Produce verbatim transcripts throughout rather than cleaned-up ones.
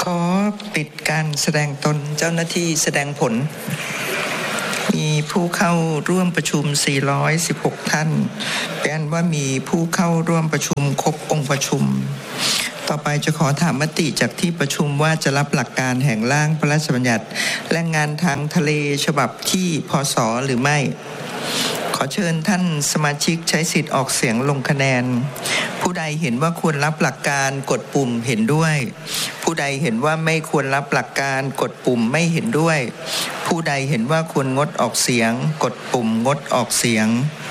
ขอปิดการแสดงตนเจ้าหน้าที่แสดงผลมีผู้เข้าร่วมประชุมสี่ร้อยสิบหกท่านแปลว่ามีผู้เข้าร่วมประชุมครบองค์ประชุมต่อไปจะขอถามมติจากที่ประชุมว่าจะรับหลักการแห่งร่างพระราชบัญญัติแรงงานทางทะเลฉบับที่พศหรือไม่ขอเชิญท่านสมาชิกใช้สิทธิ์ออกเสียงลงคะแนนผู้ใดเห็นว่าควรรับหลักการกดปุ่มเห็นด้วยผู้ใดเห็นว่าไม่ควรรับหลักการกดปุ่มไม่เห็นด้วยผู้ใดเห็นว่าควรงดออกเสียงกดปุ่มงดออกเสียง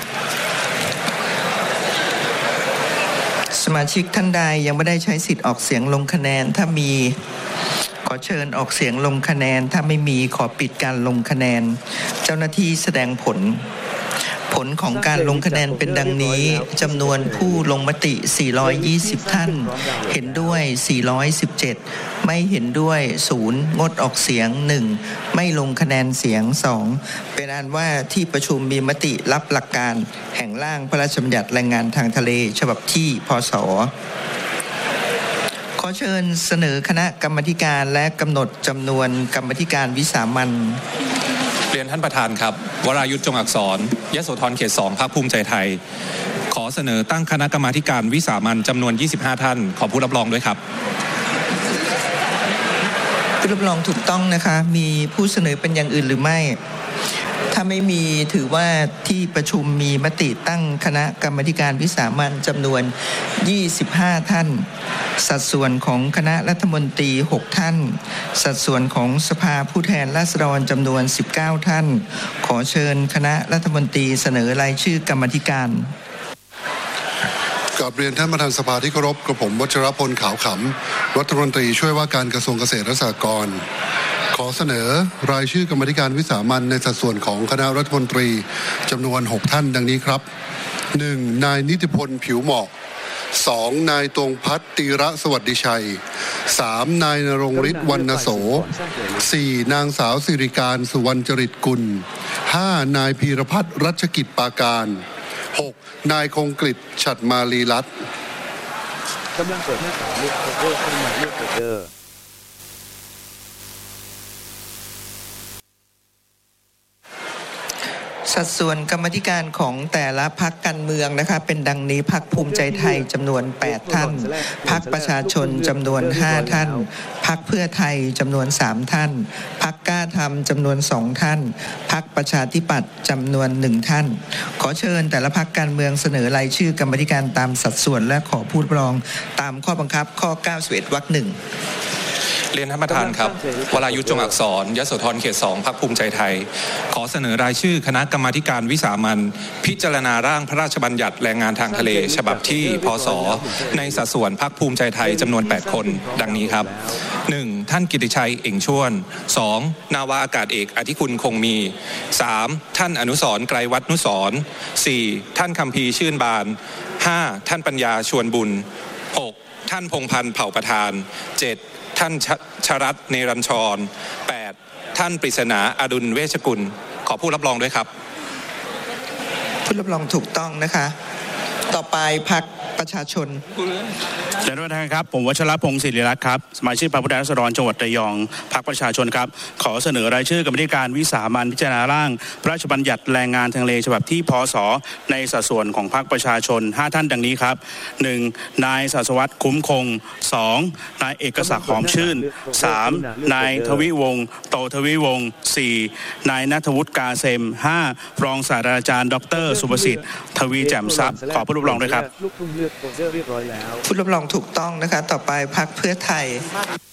สมาชิกท่านใดยังไม่ได้ใช้สิทธิ์ออกเสียงลงคะแนนถ้ามีขอเชิญออกเสียงลงคะแนนถ้าไม่มีขอปิดการลงคะแนนเจ้าหน้าที่แสดงผลผลของการลงคะแนนเป็นดังนี้จำนวนผู้ลงมติสี่ร้อยยี่สิบท่านเห็นด้วยสี่ร้อยสิบเจ็ดไม่เห็นด้วยศูนย์งดออกเสียงหนึ่งไม่ลงคะแนนเสียงสองเป็นอันว่าที่ประชุมมีมติรับหลักการแห่งร่างพระราชบัญญัติแรงงานทางทะเลฉบับที่พศขอเชิญเสนอคณะกรรมาธิการและกำหนดจำนวนกรรมาธิการวิสามัญเรียนท่านประธานครับวรายุทธจงอักษรยโสธรเขตสองพรรคภูมิใจไทยขอเสนอตั้งคณะกรรมาธิการวิสามัญจำนวนยี่สิบห้าท่านขอผู้รับรองด้วยครับผู้รับรองถูกต้องนะคะมีผู้เสนอเป็นอย่างอื่นหรือไม่ถ้าไม่มีถือว่าที่ประชุมมีมติตั้งคณะกรรมาธิการวิสามัญจำนวนยี่สิบห้าท่านสัดส่วนของคณะรัฐมนตรีหกท่านสัดส่วนของสภาผู้แทนราษฎรจำนวนสิบเก้าท่านขอเชิญคณะรัฐมนตรีเสนอรายชื่อกรรมาธิการกราบเรียนท่านประธานสภาที่เคารพกระผมวัชรพลขาวขำรัฐมนตรีช่วยว่าการกระทรวงเกษตรและสหกรณ์ขอเสนอรายชื่อกรรมาธิการวิสามัญในสัดส่วนของคณะรัฐมนตรีจำนวนหกท่านดังนี้ครับหนึ่งนายนิติพลผิวเหมาะสองนายตวงพัฒน์ตีระสวัสดิชัยสามนายณรงค์ฤทธิ์วรรณโสสี่นางสาวสิริการสุวรรณจริตกุลห้านายพีรพัฒน์รัชกิจปาการหกนายคงกฤษฉัตรมาลีรัตน์กำลังเปิดหน้าต่างเลือกโคเวอร์ขึ้นมาเลือกโคเวอร์สัดส่วนกรรมาธิการของแต่ละพรรคการเมืองนะคะเป็นดังนี้พรรคภูมิใจไทยจำนวนแปดท่านพรรคประชาชนจำนวนห้าท่านพรรคเพื่อไทยจำนวนสามท่านพรรคกล้าธรรมจำนวนสองท่านพรรคประชาธิปัตย์จำนวนหนึ่งท่านขอเชิญแต่ละพรรคการเมืองเสนอรายชื่อกรรมาธิการตามสัดส่วนและขอพูดรองตามข้อบังคับข้อเก้าสิบเอ็ดวรรคหนึ่งเรียนท่านประธานครับวรายุทธจงอักษรยโสธรเขตสองพรรคภูมิใจไทยขอเสนอรายชื่อคณะกรรมาธิการวิสามัญพิจารณาร่างพระราชบัญญัติแรงงานทางทะเลฉบับที่พศในสัดส่วนพรรคภูมิใจไทยจำนวนแปดคนดังนี้ครับหนึ่งท่านกิติชัยเอ่งชวนสองนาวาอากาศเอกอธิคุณคงมีสามท่านอนุสรณ์ไกรวัฒนุสรณ์สี่ท่านคัมภีร์ชื่นบานห้าท่านปัญญาชวนบุญหกท่านพงษ์พันธ์เผ่าประธานเจ็ดท่านชรัตน์เนรัญชรแปดท่านปริศนาอดุลเวชกุลขอผู้รับรองด้วยครับผู้รับรองถูกต้องนะคะต่อไปพรรคประชาชนเชิญท่านประธานครับผมวัชรพงศ์ศิริรัตน์ครับสมาชิกพรรคผู้แทนราษฎรจังหวัดระยองพรรคประชาชนครับขอเสนอรายชื่อกรรมาธิการวิสามัญพิจารณาร่างพระราชบัญญัติแรงงานทางทะเลฉบับที่พศในสัดส่วนของพรรคประชาชนห้าท่านดังนี้ครับหนึ่งนายศาสวัตรคุ้มคงสองนายเอกศักดิ์หอมชื่นสามนายทวิวงศ์โตทวิวงศ์สี่นายณัฐวุฒิกาเซมห้ารองศาสตราจารย์ดรสุประสิทธิ์ทวีแจ่มทรัพย์ขอผู้รับรองด้วยครับผู้รับรองถูกต้องนะคะต่อไปพรรคเพื่อไทย